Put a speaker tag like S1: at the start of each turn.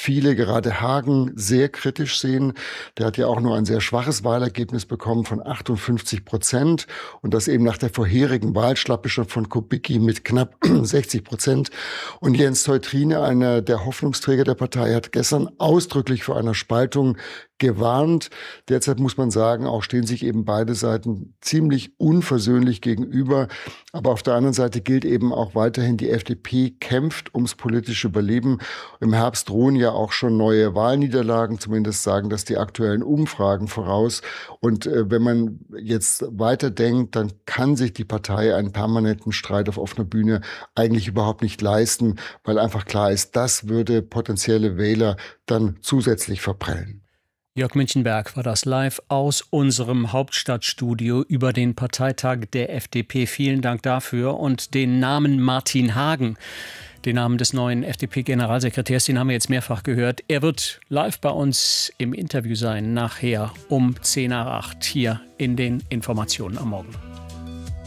S1: viele, gerade Hagen, sehr kritisch sehen. Der hat ja auch nur ein sehr schwaches Wahlergebnis bekommen von 58% und das eben nach der vorherigen Wahlschlappe schon von Kubicki mit knapp 60%. Und Jens Teutrine, einer der Hoffnungsträger der Partei, hat gestern ausdrücklich vor einer Spaltung gewarnt. Derzeit muss man sagen, auch stehen sich eben beide Seiten ziemlich unversöhnlich gegenüber. Aber auf der anderen Seite gilt eben auch weiterhin, die FDP kämpft ums politische Überleben. Im Herbst drohen ja auch schon neue Wahlniederlagen, zumindest sagen das die aktuellen Umfragen voraus. Und wenn man jetzt weiterdenkt, dann kann sich die Partei einen permanenten Streit auf offener Bühne eigentlich überhaupt nicht leisten, weil einfach klar ist, das würde potenzielle Wähler dann zusätzlich verprellen.
S2: Jörg Münchenberg war das live aus unserem Hauptstadtstudio über den Parteitag der FDP. Vielen Dank dafür. Und den Namen Martin Hagen, den Namen des neuen FDP-Generalsekretärs, den haben wir jetzt mehrfach gehört. Er wird live bei uns im Interview sein, nachher um 7:50 hier in den Informationen am Morgen.